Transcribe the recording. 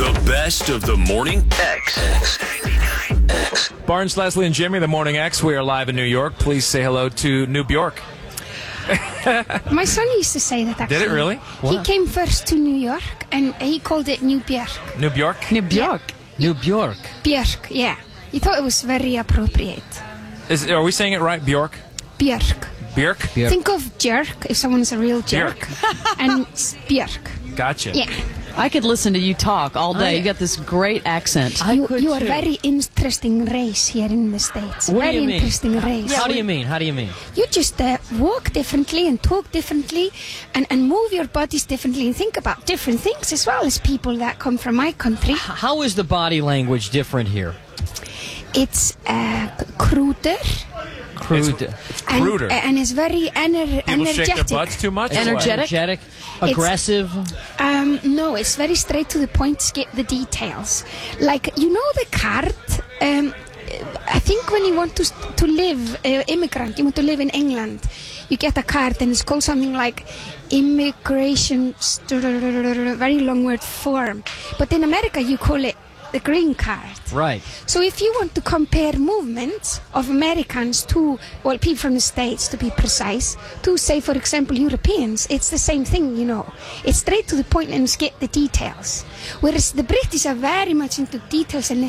The best of the Morning X. Barnes, Leslie, and Jimmy, the Morning X. We are live in New York. Please say hello to New Bjork. My son used to say that, actually. Did it really? He came first to New York, and he called it New Björk. New Bjork? New Bjork. New Bjork. Björk, yeah. He thought it was very appropriate. Are we saying it right? Bjork? Björk. Bjork? Björk. Think of jerk, if someone's a real jerk. And it's Björk. Gotcha. Yeah. I could listen to you talk all day. You got this great accent. You are very interesting race here in the States. What do very you mean? interesting race. How do you mean? How do you mean? You just walk differently and talk differently and move your bodies differently and think about different things as well as people that come from my country. How is the body language different here? It's cruder. Crude. Cruder. And it's very People energetic. shake their butts too much? Energetic? Aggressive. No, it's very straight to the point, skip the details. Like, you know the card? I think when you want to live, immigrant, you want to live in England, you get a card and it's called something like immigration, very long word form. But in America you call it the green card. Right. So if you want to compare movements of Americans to, well, people from the States to be precise, to say, for example, Europeans, it's the same thing, you know. It's straight to the point and skip the details. Whereas the British are very much into details and